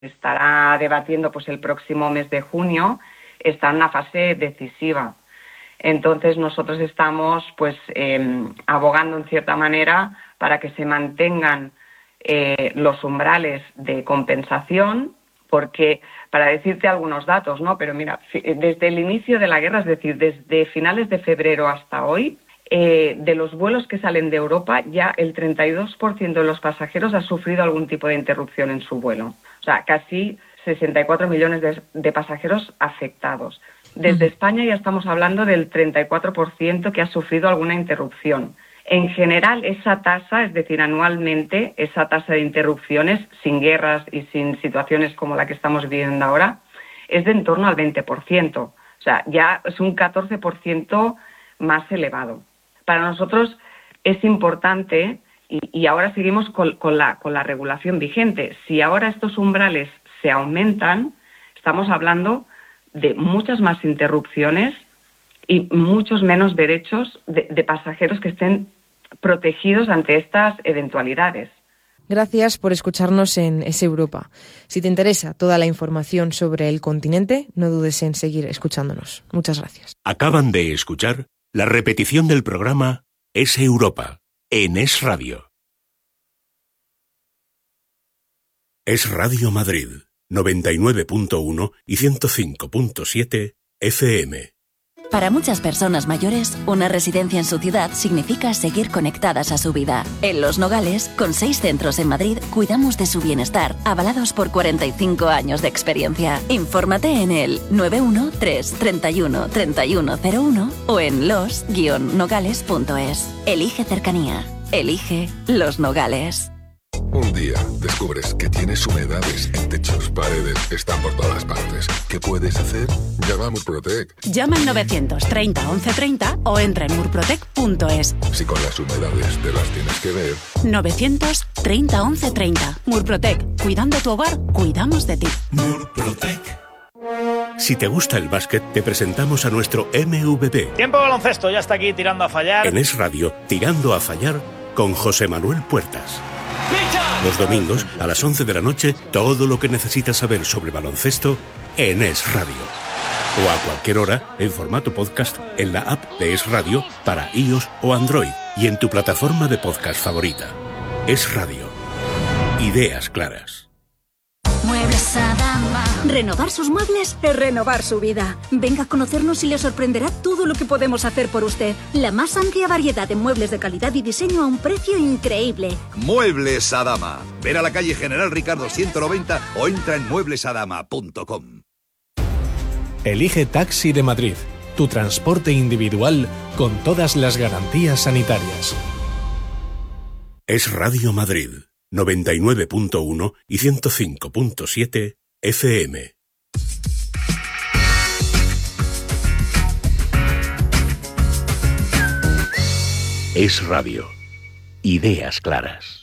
estará debatiendo pues el próximo mes de junio, está en una fase decisiva. Entonces nosotros estamos pues abogando en cierta manera para que se mantengan los umbrales de compensación, porque para decirte algunos datos, ¿no? Pero mira, desde el inicio de la guerra, es decir, desde finales de febrero hasta hoy, de los vuelos que salen de Europa, ya el 32% de los pasajeros ha sufrido algún tipo de interrupción en su vuelo. O sea, casi 64 millones de pasajeros afectados. Desde España ya estamos hablando del 34% que ha sufrido alguna interrupción. En general, esa tasa, es decir, anualmente, esa tasa de interrupciones, sin guerras y sin situaciones como la que estamos viviendo ahora, es de en torno al 20%. O sea, ya es un 14% más elevado. Para nosotros es importante, y ahora seguimos con la regulación vigente. Si ahora estos umbrales se aumentan, estamos hablando de muchas más interrupciones y muchos menos derechos de pasajeros que estén protegidos ante estas eventualidades. Gracias por escucharnos en Es Europa. Si te interesa toda la información sobre el continente, no dudes en seguir escuchándonos. Muchas gracias. Acaban de escuchar la repetición del programa Es Europa en Es Radio. Es Radio Madrid, 99.1 y 105.7 FM. Para muchas personas mayores, una residencia en su ciudad significa seguir conectadas a su vida. En Los Nogales, con 6 centros en Madrid, cuidamos de su bienestar, avalados por 45 años de experiencia. Infórmate en el 913 31 3101 o en los-nogales.es. Elige cercanía. Elige Los Nogales. Un día descubres que tienes humedades en techos, paredes, están por todas partes. ¿Qué puedes hacer? Llama a Murprotec. Llama al 930 1130 o entra en murprotec.es. Si con las humedades te las tienes que ver. 930 1130. Murprotec. Cuidando tu hogar, cuidamos de ti. Murprotec. Si te gusta el básquet, te presentamos a nuestro MVP. Tiempo de baloncesto, ya está aquí tirando a fallar. En Es Radio, Tirando a Fallar, con José Manuel Puertas. Los domingos, a las 11 de la noche, todo lo que necesitas saber sobre baloncesto en Es Radio. O a cualquier hora, en formato podcast, en la app de Es Radio para iOS o Android y en tu plataforma de podcast favorita. Es Radio. Ideas claras. Muebles Adama. Renovar sus muebles es renovar su vida. Venga a conocernos y le sorprenderá todo lo que podemos hacer por usted. La más amplia variedad de muebles de calidad y diseño a un precio increíble. Muebles Adama. Ven a la calle General Ricardo 190 o entra en mueblesadama.com. Elige Taxi de Madrid, tu transporte individual con todas las garantías sanitarias. Es Radio Madrid, 99.1 y 105.7 FM. Es Radio. Ideas claras.